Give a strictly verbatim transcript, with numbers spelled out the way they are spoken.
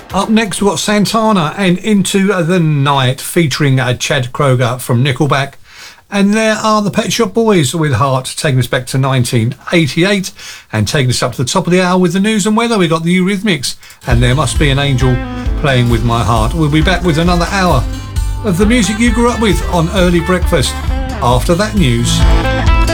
Up next, we've got Santana and Into the Night featuring uh, Chad Kroger from Nickelback. And there are the Pet Shop Boys with Heart, taking us back to nineteen eighty-eight and taking us up to the top of the hour with the news and weather. We got the Eurythmics and There Must Be an Angel playing with My Heart. We'll be back with another hour of the music you grew up with on Early Breakfast after that news.